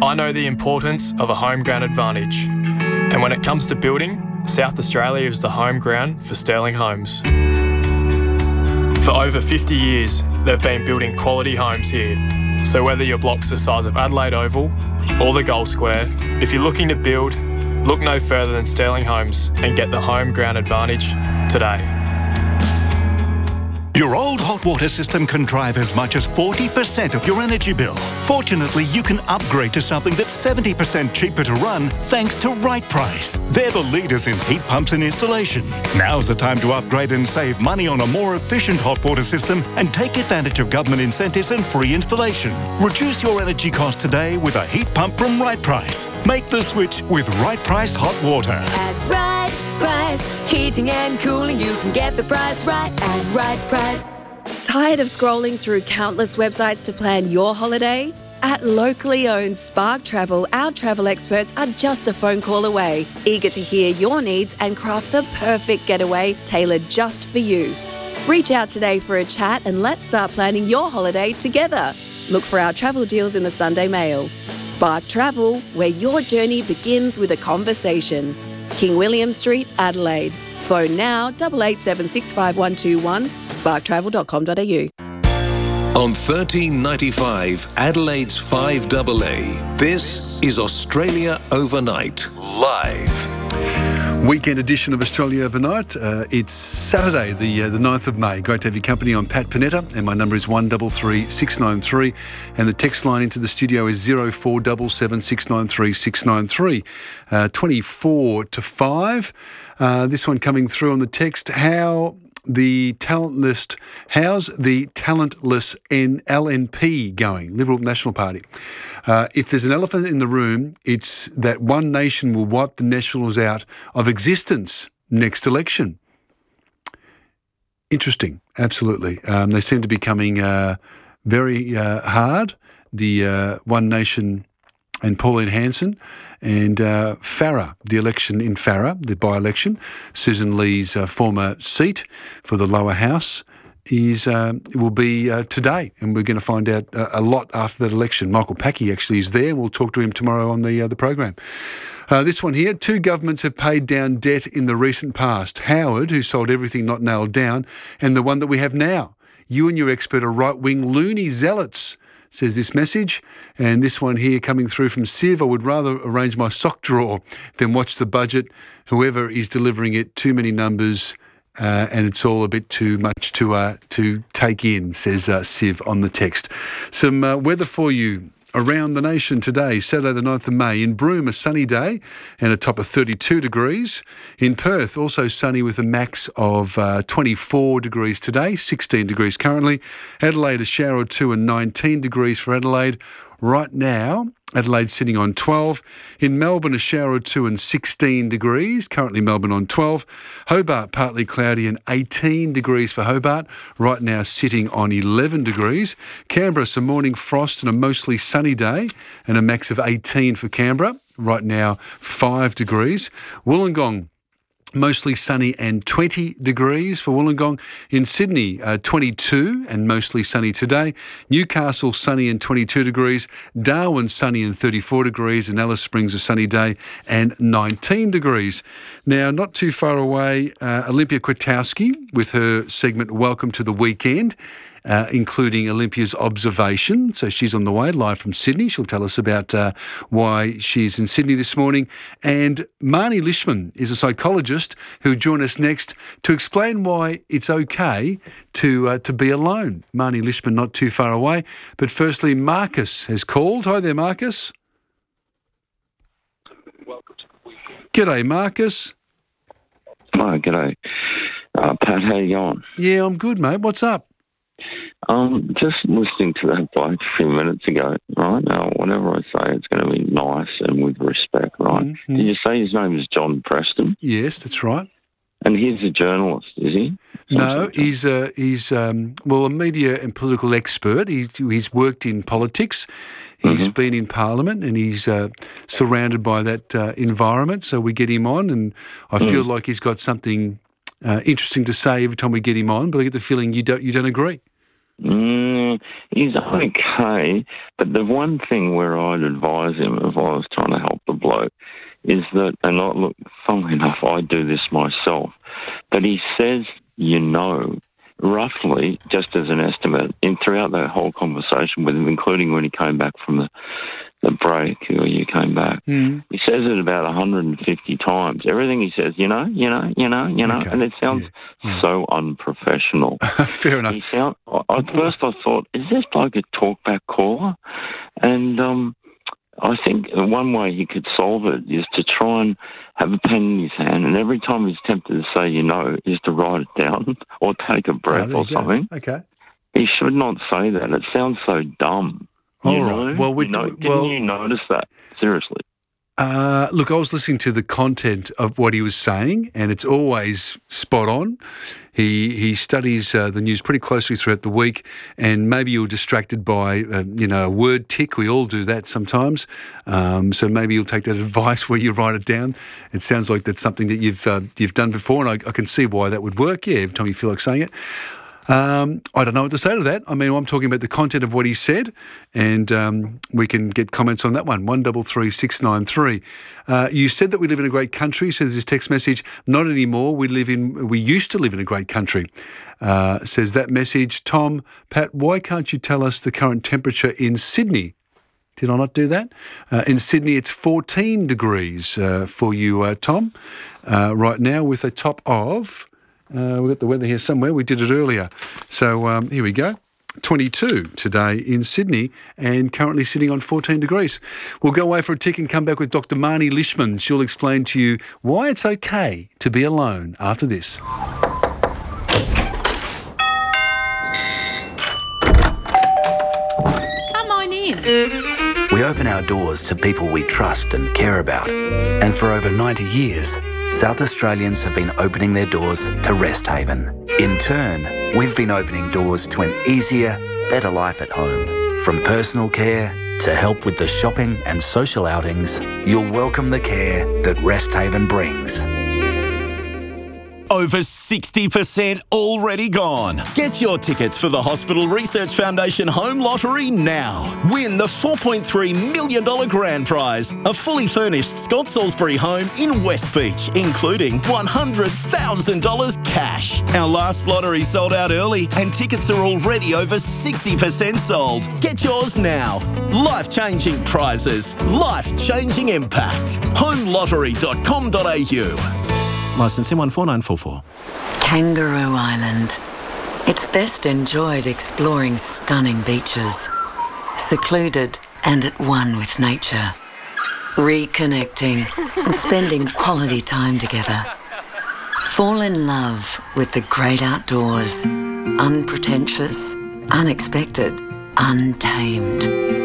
I know the importance of a home ground advantage. And when it comes to building, South Australia is the home ground for Sterling Homes. For over 50 years, they've been building quality homes here. So whether your block's the size of Adelaide Oval or the Gold Square, if you're looking to build, look no further than Sterling Homes and get the home ground advantage today. Your old hot water system can drive as much as 40% of your energy bill. Fortunately, you can upgrade to something that's 70% cheaper to run thanks to Right Price. They're the leaders in heat pumps and installation. Now's the time to upgrade and save money on a more efficient hot water system and take advantage of government incentives and free installation. Reduce your energy costs today with a heat pump from Right Price. Make the switch with Right Price Hot Water. At Right Price, heating and cooling, you can get the price right at Right Price. Tired of scrolling through countless websites to plan your holiday? At locally owned Spark Travel, our travel experts are just a phone call away, eager to hear your needs and craft the perfect getaway tailored just for you. Reach out today for a chat and let's start planning your holiday together. Look for our travel deals in the Sunday Mail. Spark Travel, where your journey begins with a conversation. King William Street, Adelaide. Phone now 88765121, sparktravel.com.au. On 1395 Adelaide's 5AA, this is Australia Overnight, live. Weekend edition of Australia Overnight. It's Saturday, the 9th of May. Great to have your company. I'm Pat Panetta, and my number is 133693, and the text line into the studio is 0477693693. 24 to 5. This one coming through on the text. How's the talentless LNP going? Liberal National Party. If there's an elephant in the room, it's that one nation will wipe the Nationals out of existence next election. Interesting, absolutely. They seem to be coming very hard. The One Nation and Pauline Hanson and Farrer, the election in Farrer, the by-election, Susan Lee's former seat for the lower house, will be today, and we're going to find out a lot after that election. Michael Packy actually is there, and we'll talk to him tomorrow on the program. This one here, 2 governments have paid down debt in the recent past. Howard, who sold everything not nailed down, and the one that we have now. You and your expert are right-wing loony zealots, says this message. And this one here coming through from Siv, I would rather arrange my sock drawer than watch the budget. Whoever is delivering it, too many numbers, and it's all a bit too much to take in, says Siv on the text. Some weather for you around the nation today, Saturday the 9th of May. In Broome, a sunny day and a top of 32 degrees. In Perth, also sunny with a max of 24 degrees today, 16 degrees currently. Adelaide, a shower or two and 19 degrees for Adelaide. Right now, Adelaide sitting on 12. In Melbourne, a shower or two and 16 degrees. Currently Melbourne on 12. Hobart, partly cloudy and 18 degrees for Hobart. Right now sitting on 11 degrees. Canberra, some morning frost and a mostly sunny day and a max of 18 for Canberra. Right now 5 degrees. Wollongong, mostly sunny and 20 degrees for Wollongong. In Sydney, 22 and mostly sunny today. Newcastle, sunny and 22 degrees. Darwin, sunny and 34 degrees. And Alice Springs, a sunny day and 19 degrees. Now, not too far away, Olympia Kwiatkowski with her segment Welcome to the Weekend, including Olympia's observation. So she's on the way, live from Sydney. She'll tell us about why she's in Sydney this morning. And Marnie Lishman is a psychologist who'll join us next to explain why it's okay to be alone. Marnie Lishman not too far away. But firstly, Marcus has called. Hi there, Marcus. Welcome to the weekend. G'day, Marcus. Hi, g'day. Pat, how you going? Yeah, I'm good, mate. What's up? Just listening to that bloke a few minutes ago, right? Now, whatever I say, it's going to be nice and with respect, right? Mm-hmm. Did you say his name is John Preston? Yes, that's right. And he's a journalist, is he? No, he's a media and political expert. He's worked in politics. He's been in Parliament and he's surrounded by that environment. So we get him on, and I feel like he's got something interesting to say every time we get him on. But I get the feeling you don't agree. Yeah, he's okay, but the one thing where I'd advise him if I was trying to help the bloke is that, and look, funnily enough, I do this myself, but he says, roughly, just as an estimate, throughout that whole conversation with him, including when he came back from the break, or you came back, he says it about 150 times. Everything he says, okay. And it sounds so unprofessional. Fair enough. At first I thought, is this bloke a talkback caller? And I think one way he could solve it is to try and have a pen in his hand, and every time he's tempted to say, is to write it down or take a breath or something. Okay. He should not say that. It sounds so dumb. All right. Well, didn't you notice that? Seriously. Look, I was listening to the content of what he was saying, and it's always spot on. He studies the news pretty closely throughout the week, and maybe you're distracted by, a word tick. We all do that sometimes. So maybe you'll take that advice where you write it down. It sounds like that's something that you've done before, and I can see why that would work. Yeah, every time you feel like saying it. I don't know what to say to that. I mean, I'm talking about the content of what he said, and we can get comments on that one, 133693. You said that we live in a great country, says this text message. Not anymore. We used to live in a great country, says that message. Tom, Pat, why can't you tell us the current temperature in Sydney? Did I not do that? In Sydney, it's 14 degrees for you, Tom, right now, with a top of... we've got the weather here somewhere. We did it earlier. So here we go. 22 today in Sydney and currently sitting on 14 degrees. We'll go away for a tick and come back with Dr. Marnie Lishman. She'll explain to you why it's okay to be alone after this. Come on in. We open our doors to people we trust and care about. And for over 90 years, South Australians have been opening their doors to Rest Haven. In turn, we've been opening doors to an easier, better life at home. From personal care to help with the shopping and social outings, you'll welcome the care that Rest Haven brings. Over 60% already gone. Get your tickets for the Hospital Research Foundation Home Lottery now. Win the $4.3 million grand prize, a fully furnished Scott Salisbury home in West Beach, including $100,000 cash. Our last lottery sold out early and tickets are already over 60% sold. Get yours now. Life-changing prizes, life-changing impact. homelottery.com.au. Licence M14944. Kangaroo Island. It's best enjoyed exploring stunning beaches, secluded and at one with nature, reconnecting and spending quality time together. Fall in love with the great outdoors, unpretentious, unexpected, untamed.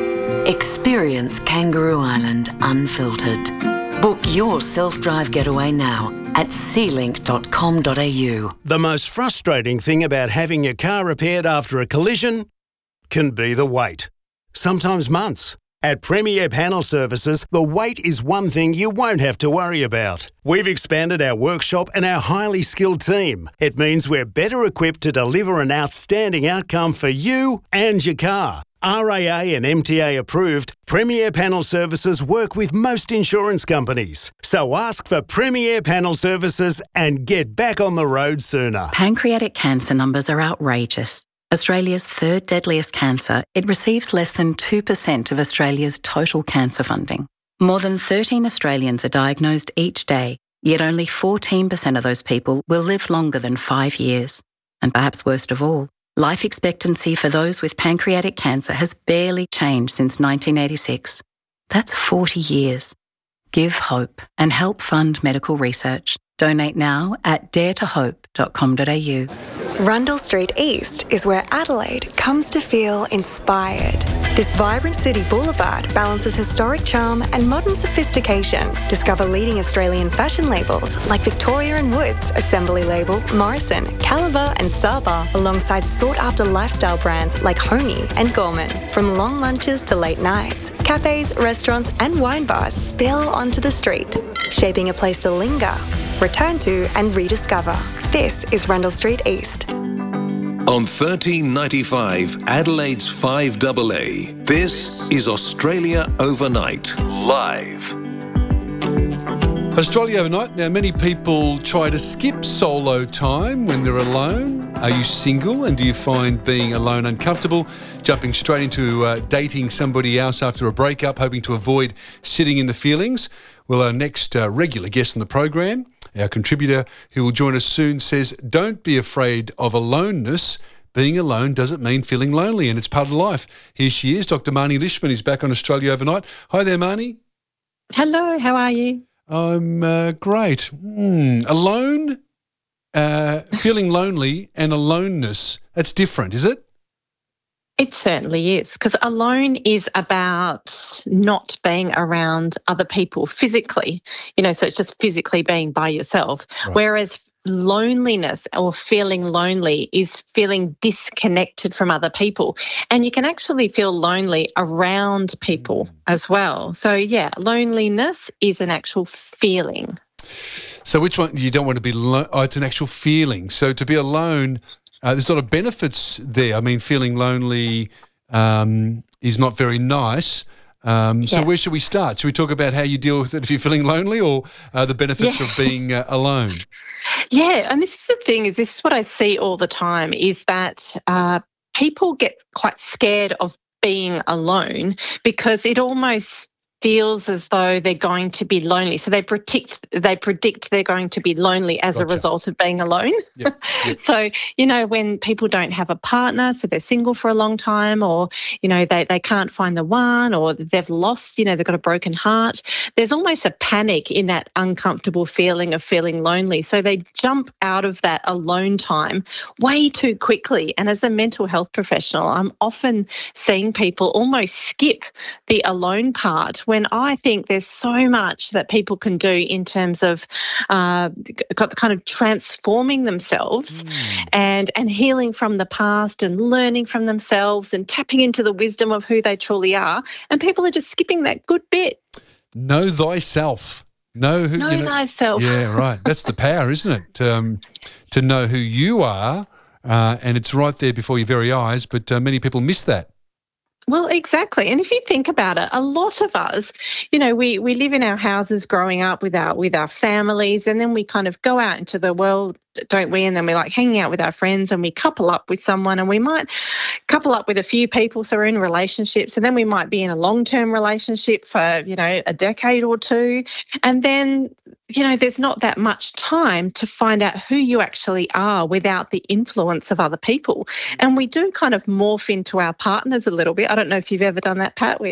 Experience Kangaroo Island unfiltered. Book your self-drive getaway now at sealink.com.au. The most frustrating thing about having your car repaired after a collision can be the wait. Sometimes months. At Premier Panel Services, the wait is one thing you won't have to worry about. We've expanded our workshop and our highly skilled team. It means we're better equipped to deliver an outstanding outcome for you and your car. RAA and MTA approved, Premier Panel Services work with most insurance companies. So ask for Premier Panel Services and get back on the road sooner. Pancreatic cancer numbers are outrageous. Australia's third deadliest cancer, it receives less than 2% of Australia's total cancer funding. More than 13 Australians are diagnosed each day, yet only 14% of those people will live longer than 5 years. And perhaps worst of all, life expectancy for those with pancreatic cancer has barely changed since 1986. That's 40 years. Give hope and help fund medical research. Donate now at daretohope.com.au. Rundle Street East is where Adelaide comes to feel inspired. This vibrant city boulevard balances historic charm and modern sophistication. Discover leading Australian fashion labels like Victoria & Woods, Assembly Label, Morrison, Caliber and Saba, alongside sought-after lifestyle brands like Homey and Gorman. From long lunches to late nights, cafes, restaurants and wine bars spill onto the street, shaping a place to linger, return to and rediscover. This is Rundle Street East. On 1395 Adelaide's 5AA, this is Australia Overnight, live. Australia Overnight. Now, many people try to skip solo time when they're alone. Are you single and do you find being alone uncomfortable? Jumping straight into dating somebody else after a breakup, hoping to avoid sitting in the feelings? Well, our next regular guest on the program, our contributor who will join us soon, says don't be afraid of aloneness. Being alone doesn't mean feeling lonely, and it's part of life. Here she is. Dr. Marnie Lishman is back on Australia Overnight. Hi there, Marnie. Hello, how are you? I'm great. Alone, feeling lonely and aloneness, that's different, is it? It certainly is, because alone is about not being around other people physically, so it's just physically being by yourself. Right. Whereas loneliness or feeling lonely is feeling disconnected from other people. And you can actually feel lonely around people as well. So, yeah, loneliness is an actual feeling. So which one you don't want to be it's an actual feeling. So to be alone, there's a lot of benefits there. I mean, feeling lonely is not very nice. So where should we start? Should we talk about how you deal with it if you're feeling lonely, or the benefits of being alone? Yeah, and this is the thing, this is what I see all the time, is that people get quite scared of being alone because it almost feels as though they're going to be lonely. So they predict they're going to be lonely as a result of being alone. Yep. So, when people don't have a partner, so they're single for a long time, or, they can't find the one, or they've lost, they've got a broken heart, there's almost a panic in that uncomfortable feeling of feeling lonely. So they jump out of that alone time way too quickly. And as a mental health professional, I'm often seeing people almost skip the alone part, when I think there's so much that people can do in terms of kind of transforming themselves and healing from the past and learning from themselves and tapping into the wisdom of who they truly are. And people are just skipping that good bit. Know thyself. Know thyself. Yeah, right. That's the power, isn't it? To know who you are, and it's right there before your very eyes, but many people miss that. Well, exactly. And if you think about it, a lot of us, we live in our houses growing up with our families, and then we kind of go out into the world, don't we? And then we're like hanging out with our friends, and we couple up with someone, and we might couple up with a few people, so we're in relationships, and then we might be in a long-term relationship for, a decade or two. And then, there's not that much time to find out who you actually are without the influence of other people. And we do kind of morph into our partners a little bit. I don't know if you've ever done that, Pat.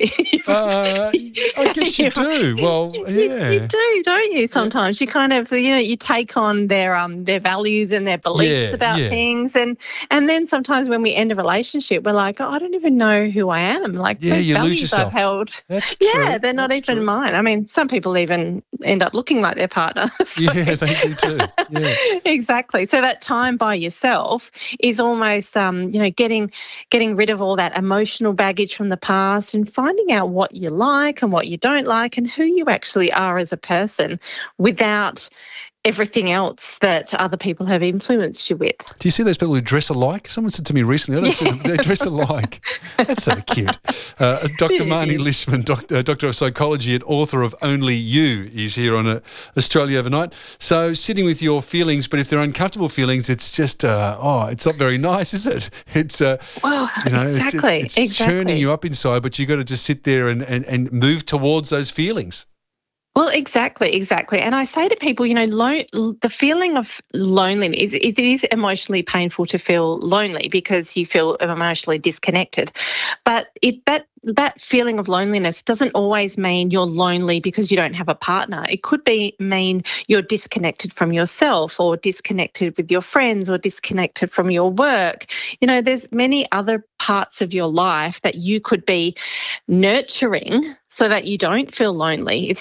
I guess you do. Well, yeah. You do, don't you? Sometimes you kind of, you take on their values and their beliefs about things. And then sometimes when we end a relationship, we're like, I don't even know who I am. Like, those you values lose yourself. I've held. That's true. They're not even mine. I mean, some people even end up looking like their partner. So. Yeah, they do too. Yeah. Exactly. So that time by yourself is almost, getting rid of all that emotional baggage from the past and finding out what you like and what you don't like and who you actually are as a person without everything else that other people have influenced you with. Do you see those people who dress alike? Someone said to me recently, I don't see them, they dress alike. That's so cute. Dr. Marnie Lishman, Doctor of Psychology and author of Only You, is here on Australia Overnight. So sitting with your feelings, but if they're uncomfortable feelings, it's just, it's not very nice, is it? It's, exactly. It's churning you up inside, but you've got to just sit there and move towards those feelings. Well, exactly. And I say to people, the feeling of loneliness, it is emotionally painful to feel lonely because you feel emotionally disconnected. But that feeling of loneliness doesn't always mean you're lonely because you don't have a partner. It could mean you're disconnected from yourself, or disconnected with your friends, or disconnected from your work. There's many other parts of your life that you could be nurturing so that you don't feel lonely. It's not always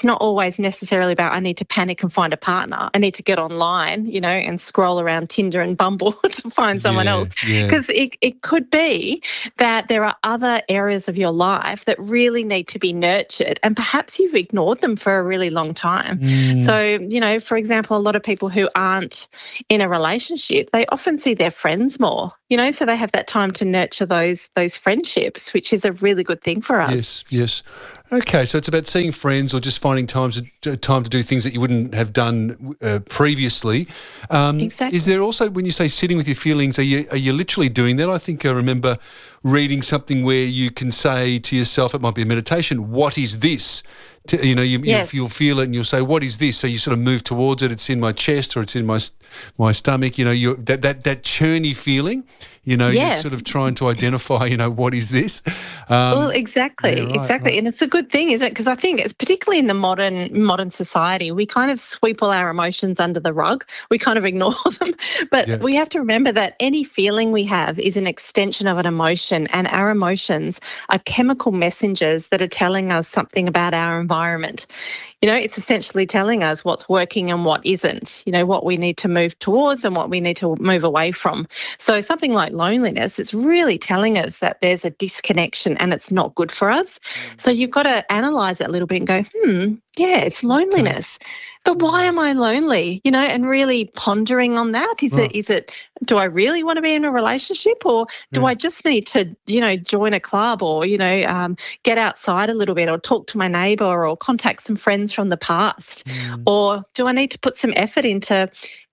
always necessarily about I need to panic and find a partner. I need to get online, and scroll around Tinder and Bumble to find someone else. Because it could be that there are other areas of your life that really need to be nurtured, and perhaps you've ignored them for a really long time. So, for example, a lot of people who aren't in a relationship, they often see their friends more, so they have that time to nurture those friendships, which is a really good thing for us. Yes. Okay, so it's about seeing friends or just finding time to do things that you wouldn't have done previously. Exactly. Is there also, when you say sitting with your feelings, are you literally doing that? I think I remember reading something where you can say to yourself, it might be a meditation, what is this? You'll feel it and you'll say, what is this? So you sort of move towards it. It's in my chest or it's in my stomach. That churny feeling. You're sort of trying to identify. What is this? Well, exactly. Right. And it's a good thing, isn't it? Because I think it's particularly in the modern society, we kind of sweep all our emotions under the rug. We kind of ignore them. But we have to remember that any feeling we have is an extension of an emotion, and our emotions are chemical messengers that are telling us something about our environment. It's essentially telling us what's working and what isn't, what we need to move towards and what we need to move away from. So something like loneliness, it's really telling us that there's a disconnection and it's not good for us. So you've got to analyse it a little bit and go, it's loneliness. But why am I lonely? And really pondering on that. Is it, do I really want to be in a relationship, or do I just need to, join a club, or, get outside a little bit, or talk to my neighbour, or contact some friends from the past? Or do I need to put some effort into,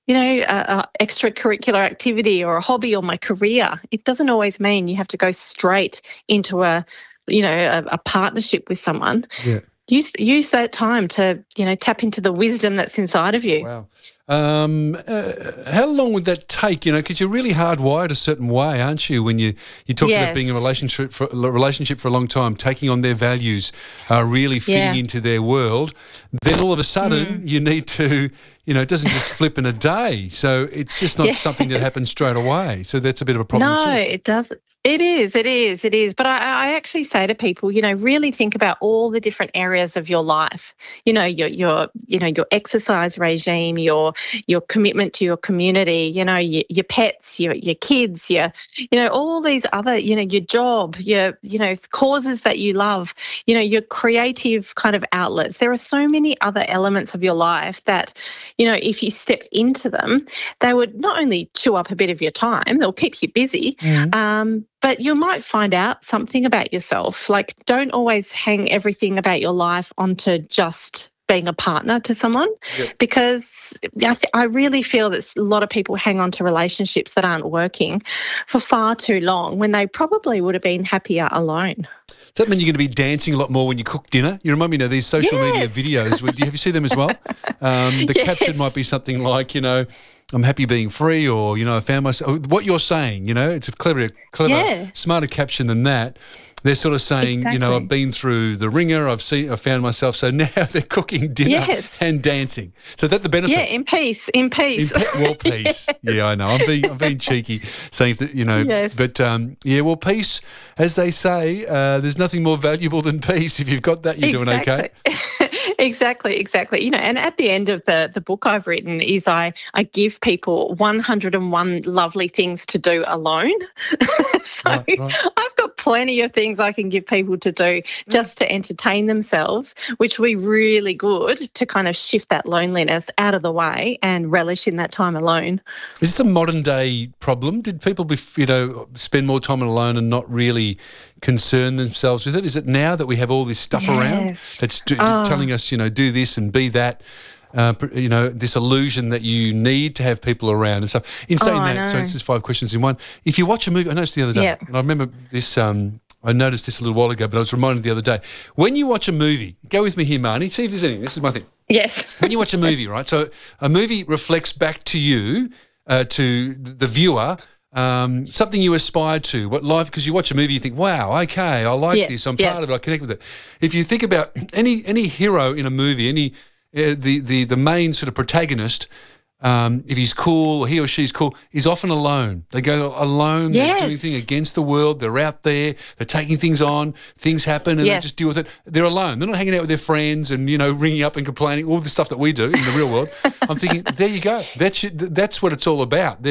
a extracurricular activity or a hobby or my career? It doesn't always mean you have to go straight into a partnership with someone. Yeah. Use that time to, tap into the wisdom that's inside of you. Wow. How long would that take? Because you're really hardwired a certain way, aren't you? When you talked about being in a relationship for a long time, taking on their values, really fitting into their world. Then all of a sudden, you need to. It doesn't just flip in a day. So it's just not something that happens straight away. So that's a bit of a problem too. No, it doesn't. It is. But I actually say to people, really think about all the different areas of your life. Your exercise regime, your commitment to your community, your pets, your kids, all these other, your job, your causes that you love, your creative kind of outlets. There are so many other elements of your life that, if you stepped into them, they would not only chew up a bit of your time, they'll keep you busy, but you might find out something about yourself. Like, don't always hang everything about your life onto just being a partner to someone, because I really feel that a lot of people hang on to relationships that aren't working for far too long when they probably would have been happier alone. Does that mean you're going to be dancing a lot more when you cook dinner? You remind me of these social media videos. Have you seen them as well? The caption might be something like, I'm happy being free, or, I found myself. What you're saying, it's a clever, smarter caption than that. They're sort of saying, I've been through the ringer, I found myself, so now they're cooking dinner and dancing. So that's the benefit. Yeah, in peace. Peace. Yeah, I know. I'm being cheeky saying that, but peace, as they say, there's nothing more valuable than peace. If you've got that, you're doing okay. Exactly. And at the end of the book I've written is I give people 101 lovely things to do alone. So I've got plenty of things I can give people to do just to entertain themselves, which will be really good to kind of shift that loneliness out of the way and relish in that time alone. Is this a modern day problem? Did people spend more time alone and not really concern themselves with it? Is it now that we have all this stuff around that's telling us, do this and be that? This illusion that you need to have people around and stuff. In saying that, so this is 5 questions in one. If you watch a movie, I noticed the other day, and I remember this, I noticed this a little while ago, but I was reminded the other day. When you watch a movie, go with me here, Marnie, see if there's anything. This is my thing. Yes. When you watch a movie, right, so a movie reflects back to you, to the viewer, something you aspire to, what life, because you watch a movie, you think, wow, okay, I like this, I'm part of it, I connect with it. If you think about any hero in a movie, the main sort of protagonist, if he's cool or he or she's cool, is often alone. They go alone, They're doing things against the world, they're out there, they're taking things on, things happen and they just deal with it. They're alone. They're not hanging out with their friends and, ringing up and complaining, all the stuff that we do in the real world. I'm thinking, there you go. That's what it's all about.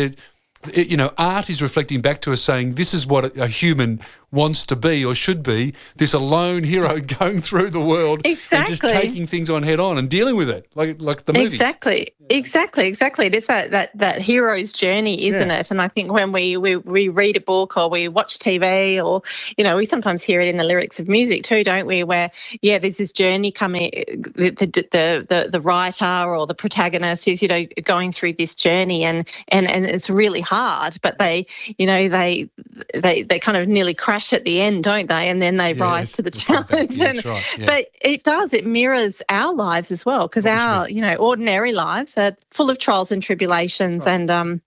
Art is reflecting back to us saying this is what a human wants to be or should be, this alone hero going through the world and just taking things on head on and dealing with it, like the movies. Exactly. It is that hero's journey, isn't it? And I think when we read a book or we watch TV or, we sometimes hear it in the lyrics of music too, don't we, where, there's this journey coming, the writer or the protagonist is, going through this journey and it's really hard, but they kind of nearly crash at the end, don't they? And then they rise to the challenge. But it mirrors our lives as well, because our, ordinary lives are full of trials and tribulations. And,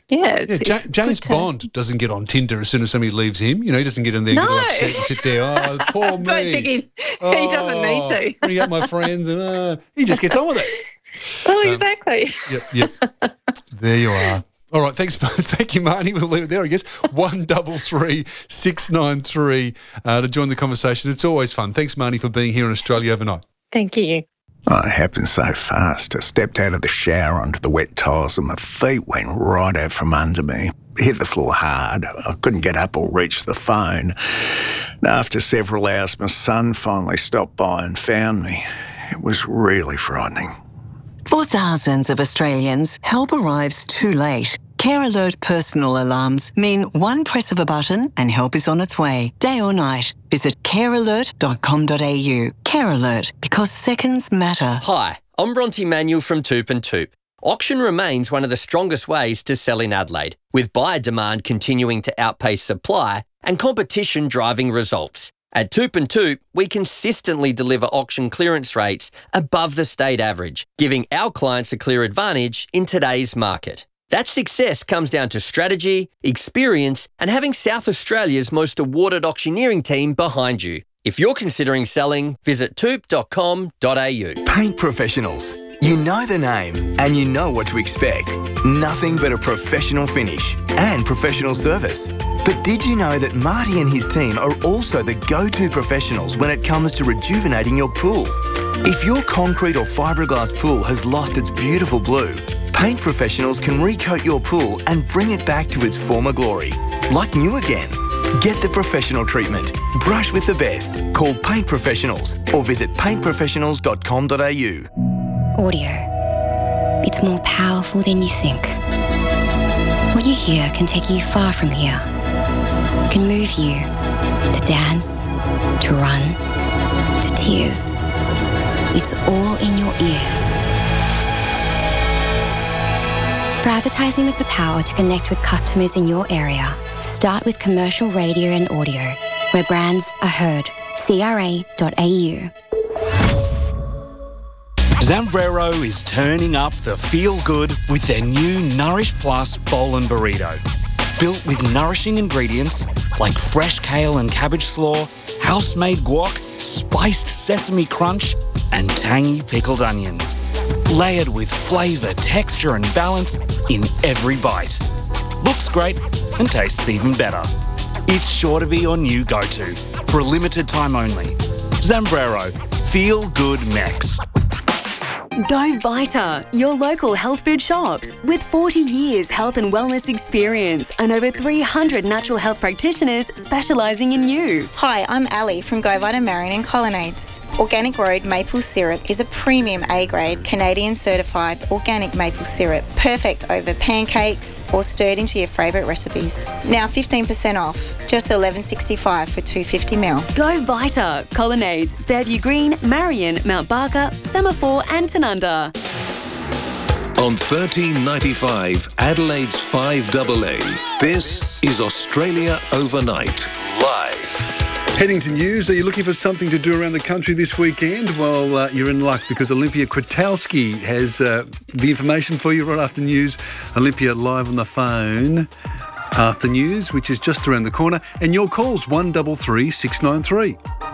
James Bond doesn't get on Tinder as soon as somebody leaves him. He doesn't get in there and get all upset and sit there, oh, poor me. I don't think he doesn't need to. Bring up my friends and he just gets on with it. Oh, exactly. Yep. There you are. All right, thanks, thank you, Marnie. We'll leave it there, I guess. 133 693 to join the conversation. It's always fun. Thanks, Marnie, for being here in Australia overnight. Thank you. Oh, it happened so fast. I stepped out of the shower onto the wet tiles and my feet went right out from under me. Hit the floor hard. I couldn't get up or reach the phone. And after several hours, my son finally stopped by and found me. It was really frightening. For thousands of Australians, help arrives too late. Care Alert personal alarms mean one press of a button and help is on its way, day or night. Visit carealert.com.au. Care Alert, because seconds matter. Hi, I'm Bronte Manuel from Toop and Toop. Auction remains one of the strongest ways to sell in Adelaide, with buyer demand continuing to outpace supply and competition driving results. At Toop and Toop, we consistently deliver auction clearance rates above the state average, giving our clients a clear advantage in today's market. That success comes down to strategy, experience, and having South Australia's most awarded auctioneering team behind you. If you're considering selling, visit toop.com.au. Paint professionals. You know the name and you know what to expect. Nothing but a professional finish and professional service. But did you know that Marty and his team are also the go-to professionals when it comes to rejuvenating your pool? If your concrete or fiberglass pool has lost its beautiful blue, paint professionals can recoat your pool and bring it back to its former glory, like new again. Get the professional treatment. Brush with the best. Call Paint Professionals or visit paintprofessionals.com.au. Audio. It's more powerful than you think. What you hear can take you far from here. It can move you to dance, to run, to tears. It's all in your ears. For advertising with the power to connect with customers in your area, start with commercial radio and audio, where brands are heard. CRA.au. Zambrero is turning up the feel-good with their new Nourish Plus bowl and burrito. Built with nourishing ingredients like fresh kale and cabbage slaw, house-made guac, spiced sesame crunch, and tangy pickled onions. Layered with flavour, texture and balance in every bite. Looks great and tastes even better. It's sure to be your new go-to for a limited time only. Zambrero. Feel Good Mex. Go Vita, your local health food shops. With 40 years health and wellness experience and over 300 natural health practitioners specialising in you. Hi, I'm Ali from Go Vita Marion and Colonnades. Organic Road maple syrup is a premium A-grade Canadian certified organic maple syrup, perfect over pancakes or stirred into your favourite recipes. Now 15% off, just $11.65 for 250ml. Go Vita, Colonnades, Fairview Green, Marion, Mount Barker, Semaphore and Tanunda. On 1395 Adelaide's 5AA, this is Australia Overnight, live. Heading to news, are you looking for something to do around the country this weekend? Well, you're in luck because Olympia Kwiatkowski has the information for you right after news. Olympia live on the phone after news, which is just around the corner. And your call's 133 693.